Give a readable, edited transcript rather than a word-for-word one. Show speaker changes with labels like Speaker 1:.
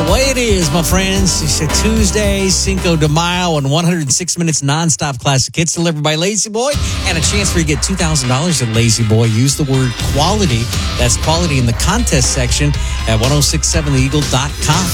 Speaker 1: way it is, my friends. It's a Tuesday, Cinco de Mayo, and 106 minutes nonstop classic hits delivered by Lazy Boy, and a chance for you to get $2,000 at Lazy Boy. Use the word quality. That's quality in the contest section at 1067theeagle.com.